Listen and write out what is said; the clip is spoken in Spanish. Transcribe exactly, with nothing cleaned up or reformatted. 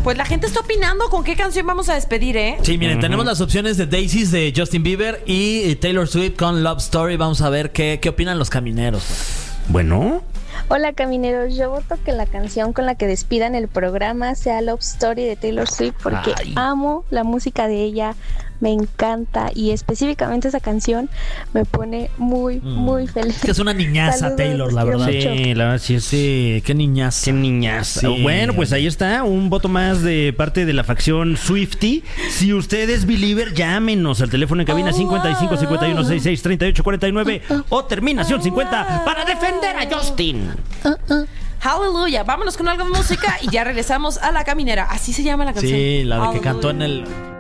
Pues la gente está opinando con qué canción vamos a despedir, ¿eh? Sí, miren, uh-huh. tenemos las opciones de Daisies de Justin Bieber y Taylor Swift con Love Story. Vamos a ver qué, qué opinan los camineros. Bueno. Hola camineros, yo voto que la canción con la que despidan el programa sea Love Story de Taylor Swift porque Ay. amo la música de ella, me encanta y específicamente esa canción me pone muy, mm. muy feliz. Es que es una niñaza. Saludos, Taylor, la verdad. Sí, la verdad sí es. Sí, qué niñaza. Qué niñaza. Sí. Bueno, pues ahí está, un voto más de parte de la facción Swiftie. Si usted es believer, llámenos al teléfono en cabina oh, cincuenta y cinco, cincuenta y uno, sesenta y seis, treinta y ocho, cuarenta y nueve uh, uh, o terminación uh, cincuenta para defender a Justin. Uh, uh. Aleluya, vámonos con algo de música y ya regresamos a La Caminera. Así se llama la canción. Sí, la de que cantó en el...